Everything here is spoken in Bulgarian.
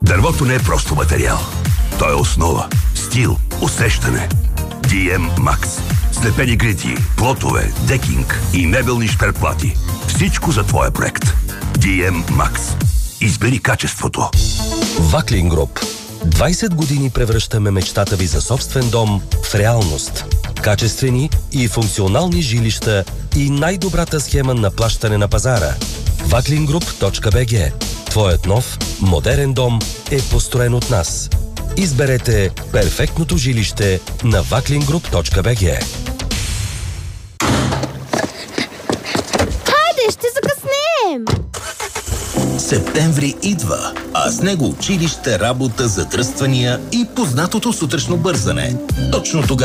Дървото не е просто материал. То е основа, стил, усещане. DM Max. Слепени грити, плотове, декинг и мебелни шперплати. Всичко за твоя проект. DM Max. Избери качеството. Ваклин Груп. 20 години превръщаме мечтата ви за собствен дом в реалност. Качествени и функционални жилища и най-добрата схема на плащане на пазара. Vaklingroup.bg. Твоят нов, модерен дом е построен от нас. Изберете перфектното жилище на Vaklingroup.bg. Хайде, ще закъснеем! Септември идва, а с него училище, работа, задръствания и познатото сутрешно бързане. Точно тогава